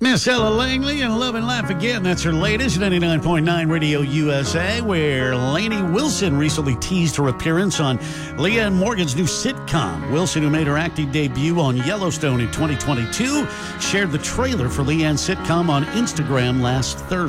Miss Ella Langley and Love and Laugh Again. That's her latest, 99.9 Radio USA, where Lainey Wilson recently teased her appearance on Leanne Morgan's new sitcom. Wilson, who made her acting debut on Yellowstone in 2022, shared the trailer for Leanne's sitcom on Instagram last Thursday.